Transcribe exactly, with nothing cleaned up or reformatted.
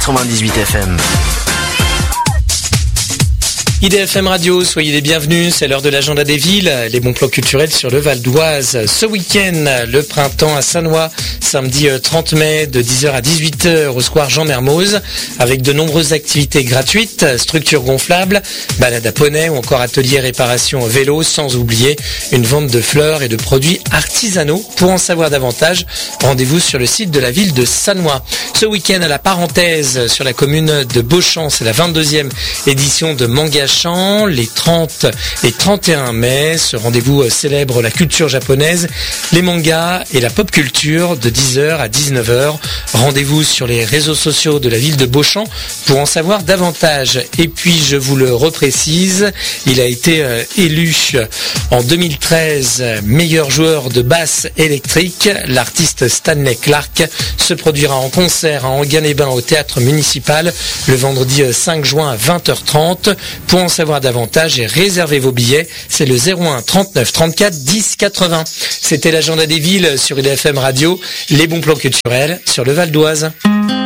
quatre-vingt-dix-huit F M. I D F M Radio, soyez les bienvenus, c'est l'heure de l'agenda des villes, les bons plans culturels sur le Val d'Oise. Ce week-end, le printemps à Sannois, samedi trente mai de dix heures à dix-huit heures au square Jean Mermoz, avec de nombreuses activités gratuites, structures gonflables, balades à poney ou encore ateliers réparation vélo, sans oublier une vente de fleurs et de produits artisanaux. Pour en savoir davantage, rendez-vous sur le site de la ville de Sannois. Ce week-end à la parenthèse sur la commune de Beauchamp, c'est la vingt-deuxième édition de Manga les trente et trente et un mai. Ce rendez-vous célèbre la culture japonaise, les mangas et la pop culture de dix heures à dix-neuf heures. Rendez-vous sur les réseaux sociaux de la ville de Beauchamp pour en savoir davantage. Et puis je vous le reprécise, il a été euh, élu en deux mille treize meilleur joueur de basse électrique. L'artiste Stanley Clark se produira en concert à Enghien-les-Bains au théâtre municipal le vendredi cinq juin à vingt heures trente. Pour en savoir davantage et réserver vos billets, c'est le zéro un trente-neuf trente-quatre dix quatre-vingts. C'était l'agenda des villes sur I D F M Radio, les bons plans culturels sur le Val d'Oise.